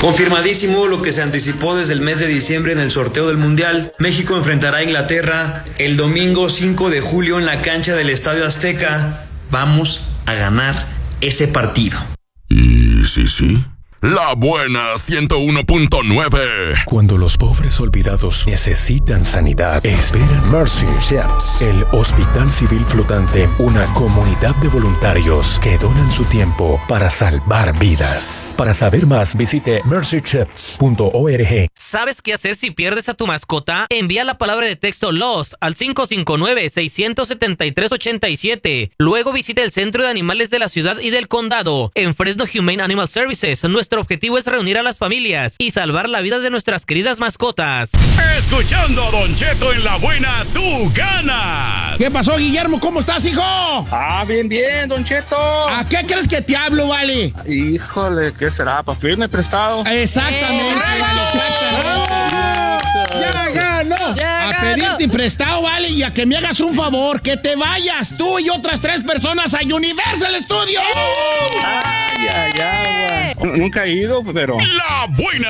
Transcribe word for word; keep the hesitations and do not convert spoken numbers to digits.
Confirmadísimo lo que se anticipó desde el mes de diciembre en el sorteo del Mundial. México enfrentará a Inglaterra el domingo cinco de julio en la cancha del Estadio Azteca. Vamos a ganar ese partido. ¿Y sí, sí? La buena ciento uno punto nueve. Cuando los pobres olvidados necesitan sanidad, esperan Mercy Ships, el Hospital Civil Flotante, una comunidad de voluntarios que donan su tiempo para salvar vidas. Para saber más, visite mercy ships punto org. ¿Sabes qué hacer si pierdes a tu mascota? Envía la palabra de texto LOST al cinco cinco nueve, seis siete tres, ocho siete. Luego visita el Centro de Animales de la Ciudad y del Condado en Fresno Humane Animal Services. Nuestro objetivo es reunir a las familias y salvar la vida de nuestras queridas mascotas. Escuchando a Don Cheto en La Buena, tú ganas. ¿Qué pasó, Guillermo? ¿Cómo estás, hijo? Ah, bien, bien, Don Cheto. ¿A qué crees que te hablo, vale? Híjole, ¿qué será? ¿Para pedirme prestado? Exactamente. ¡Ya ganó! ¡Ya A ganó! pedirte prestado, vale, y a que me hagas un favor, que te vayas tú y otras tres personas a Universal Studios. Ay, ay, ay, güey. Nunca he ido, pero... La Buena